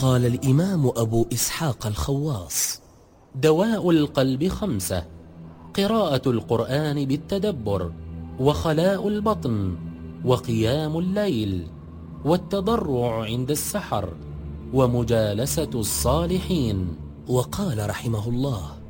قال الإمام أبو إسحاق الخواص: دواء القلب 5: قراءة القرآن بالتدبر، وخلاء البطن، وقيام الليل، والتضرع عند السحر، ومجالسة الصالحين. وقال رحمه الله: